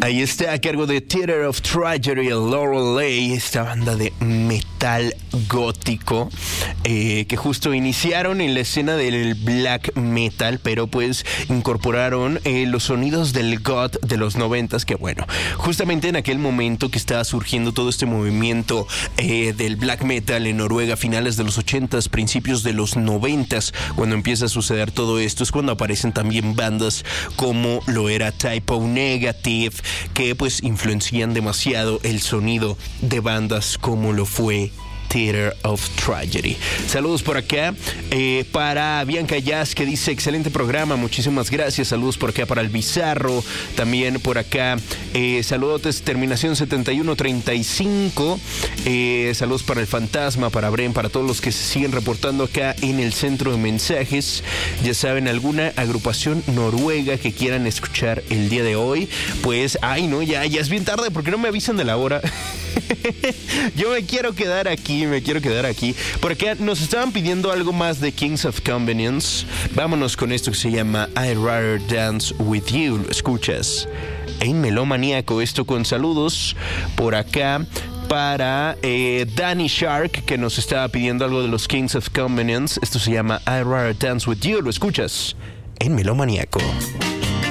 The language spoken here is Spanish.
Ahí está, a cargo de Theater of Tragedy, Lorelei, esta banda de metal gótico que justo iniciaron en la escena del black metal, pero pues incorporaron los sonidos del goth de los 90s, que bueno, justamente en aquel momento que estaba surgiendo todo este movimiento del black metal en Noruega, finales de los 80s, principios de los 90s, cuando empieza a suceder todo esto, es cuando aparecen también bandas como lo era Type O Negative, que pues influencian demasiado el sonido de bandas como lo fue Theater of Tragedy. Saludos por acá para Bianca Jazz, que dice excelente programa, muchísimas gracias. Saludos por acá para el Bizarro, también por acá saludos terminación 7135, saludos para el Fantasma, para Bren, para todos los que se siguen reportando acá en el centro de mensajes. Ya saben, alguna agrupación noruega que quieran escuchar el día de hoy, pues ay no, ya es bien tarde, porque no me avisan de la hora. Yo me quiero quedar aquí. Por acá nos estaban pidiendo algo más de Kings of Convenience. Vámonos con esto que se llama I'd Rather Dance With You. Lo escuchas en Melómaníaco. Esto con saludos por acá para Danny Shark, que nos estaba pidiendo algo de los Kings of Convenience. Esto se llama I'd Rather Dance With You. Lo escuchas en Melómaníaco.